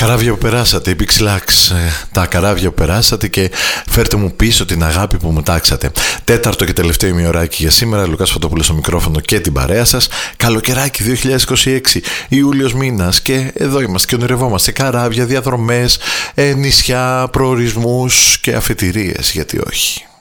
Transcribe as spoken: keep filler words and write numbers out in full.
Καράβια που περάσατε, η Pixelax, τα καράβια που περάσατε και φέρτε μου πίσω την αγάπη που μου τάξατε. Τέταρτο και τελευταίο ημιωράκι για σήμερα. Λουκάς Φωτοπούλος στο μικρόφωνο και την παρέα σας. Καλοκαιράκι δύο χιλιάδες είκοσι έξι, Ιούλιος μήνας, και εδώ είμαστε και ονειρευόμαστε καράβια, διαδρομές, νησιά, προορισμούς και αφετηρίες, γιατί όχι.